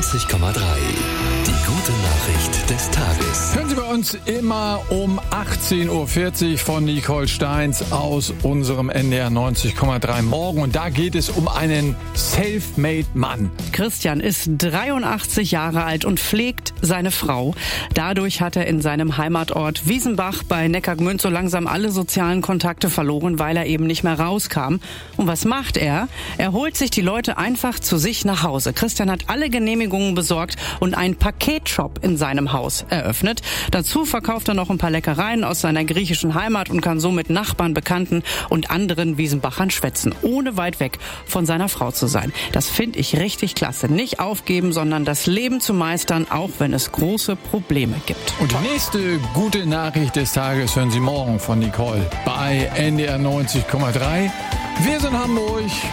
90,3. Die gute Nachricht des Tages. Hören Sie bei uns immer um 18.40 Uhr von Nicole Steins aus unserem NDR 90,3 Morgen. Und da geht es um einen Selfmade-Mann. Christian ist 83 Jahre alt und pflegt seine Frau. Dadurch hat er in seinem Heimatort Wiesenbach bei Neckargmünd so langsam alle sozialen Kontakte verloren, weil er eben nicht mehr rauskam. Und was macht er? Er holt sich die Leute einfach zu sich nach Hause. Christian hat alle Genehmigungen besorgt und einen Paketshop in seinem Haus eröffnet. Dazu verkauft er noch ein paar Leckereien aus seiner griechischen Heimat und kann so mit Nachbarn, Bekannten und anderen Wiesenbachern schwätzen, ohne weit weg von seiner Frau zu sein. Das finde ich richtig klasse. Nicht aufgeben, sondern das Leben zu meistern, auch wenn es große Probleme gibt. Und die nächste gute Nachricht des Tages hören Sie morgen von Nicole bei NDR 90,3. Wir sind Hamburg.